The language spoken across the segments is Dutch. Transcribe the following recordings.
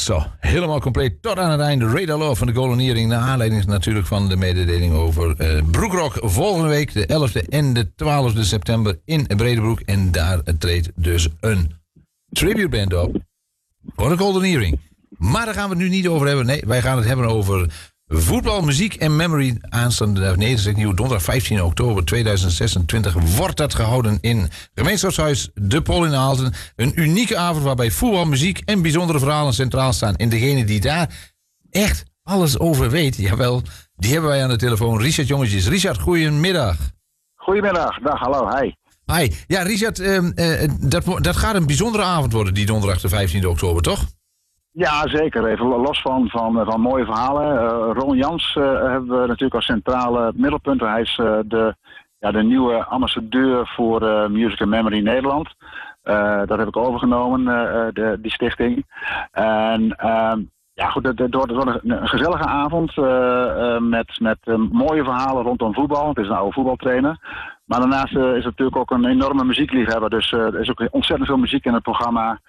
Zo, helemaal compleet tot aan het einde. Radar Love van de Golden Earring. Naar aanleiding natuurlijk van de mededeling over Broekrock. Volgende week de 11e en de 12e september in Breedenbroek. En daar treedt dus een tributeband op voor de Golden Earring. Maar daar gaan we het nu niet over hebben. Nee, wij gaan het hebben over voetbal, muziek en memory. Aanstaande donderdag 15 oktober 2026 wordt dat gehouden in Gemeenschapshuis De Pol in Aalten. Een unieke avond waarbij voetbal, muziek en bijzondere verhalen centraal staan. En degene die daar echt alles over weet, jawel, die hebben wij aan de telefoon. Richard Jongetjes. Richard, goedemiddag. Goedemiddag, dag, hallo, hi. Hi. Ja, Richard, dat gaat een bijzondere avond worden, die donderdag de 15 oktober, toch? Ja, zeker. Even los van mooie verhalen. Ron Jans hebben we natuurlijk als centrale middelpunt. Hij is de nieuwe ambassadeur voor Music and Memory Nederland. Dat heb ik overgenomen, die stichting. En ja, goed, het wordt een gezellige avond met mooie verhalen rondom voetbal. Het is een oude voetbaltrainer. Maar daarnaast is het natuurlijk ook een enorme muziekliefhebber. Dus er is ook ontzettend veel muziek in het programma.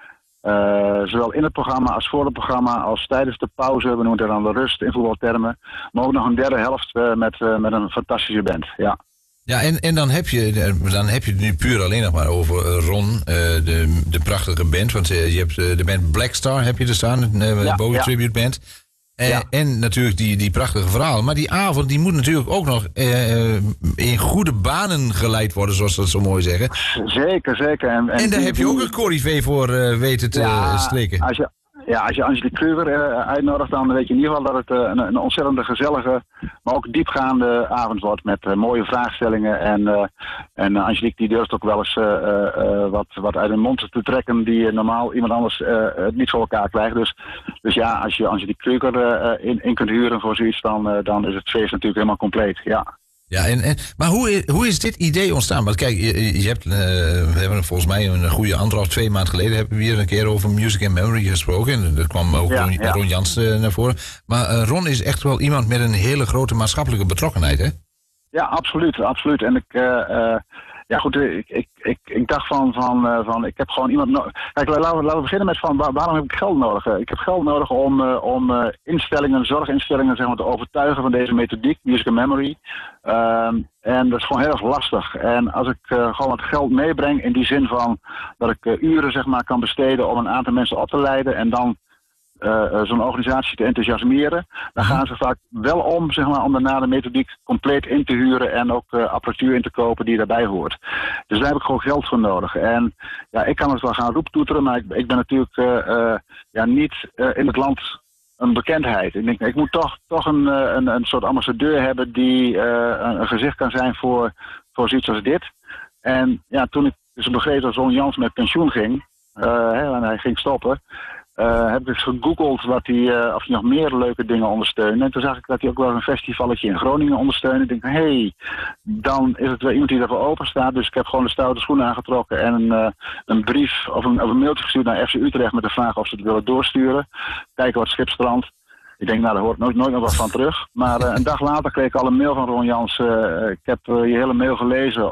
Zowel in het programma als voor het programma, als tijdens de pauze, we noemen het dan de rust in voetbaltermen. Maar ook nog een derde helft met een fantastische band, ja. Ja, en dan heb je het nu puur alleen nog maar over Ron, de prachtige band. Want je hebt de band Black Star heb je er staan, de Bowie Tribute Band. En natuurlijk die prachtige verhalen. Maar die avond die moet natuurlijk ook nog in goede banen geleid worden, zoals ze dat zo mooi zeggen. Zeker. En daar heb je ook een corrivee voor weten te streken. Als je Angelique Kruger uitnodigt, dan weet je in ieder geval dat het een ontzettend gezellige, maar ook diepgaande avond wordt met mooie vraagstellingen. En Angelique die durft ook wel eens wat uit hun mond te trekken die normaal iemand anders niet voor elkaar krijgt. Dus ja, als je Angelique Kruger in kunt huren voor zoiets, dan is het feest natuurlijk helemaal compleet, ja. Ja, maar hoe is dit idee ontstaan? Want kijk, we hebben volgens mij een goede 2 maanden geleden hebben we hier een keer over Music and Memory gesproken. En er kwam ook Ron Jans naar voren. Maar Ron is echt wel iemand met een hele grote maatschappelijke betrokkenheid, hè? Ja, absoluut. En ik dacht van ik heb gewoon iemand nodig. Kijk, laten we beginnen met waarom heb ik geld nodig? Ik heb geld nodig om zorginstellingen zeg maar, te overtuigen van deze methodiek, Music and Memory. En dat is gewoon heel erg lastig. En als ik gewoon wat geld meebreng in die zin van dat ik uren zeg maar, kan besteden om een aantal mensen op te leiden en dan zo'n organisatie te enthousiasmeren, dan gaan ze vaak wel om, zeg maar, om daarna de methodiek compleet in te huren en ook apparatuur in te kopen die daarbij hoort. Dus daar heb ik gewoon geld voor nodig. En ja, ik kan het wel gaan roeptoeteren, maar ik ben natuurlijk niet in het land een bekendheid. Ik denk, ik moet toch een soort ambassadeur hebben die een gezicht kan zijn voor zoiets als dit. En ja, toen ik dus begreep dat Ron Jans met pensioen ging, en hij ging stoppen, heb ik dus gegoogeld of hij nog meer leuke dingen ondersteunde. En toen zag ik dat hij ook wel een festivalletje in Groningen ondersteunde. Ik denk, dan is het wel iemand die daarvoor open staat. Dus ik heb gewoon de stoute schoenen aangetrokken en een brief of een mailtje gestuurd naar FC Utrecht met de vraag of ze het willen doorsturen. Kijken wat schip strandt. Ik denk, daar hoort nooit nog wat van terug. Maar een dag later kreeg ik al een mail van Ron Jans. Ik heb je hele mail gelezen.